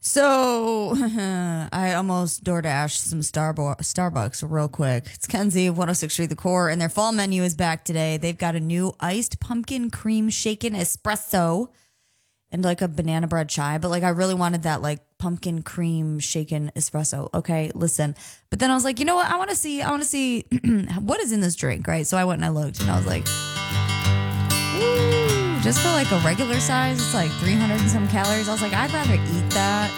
So I almost DoorDash some Starbucks real quick. It's Kenzie of 106.3 The Core, and their fall menu is back today. They've got a new iced pumpkin cream shaken espresso and like a banana bread chai. But like I really wanted that like pumpkin cream shaken espresso. Okay, listen. But then I was like, you know what? I want to see what is in this drink, right? So I went and I looked, and I was like, ooh, just for like a regular size, it's like 300 and some calories. I was like, I'd rather eat that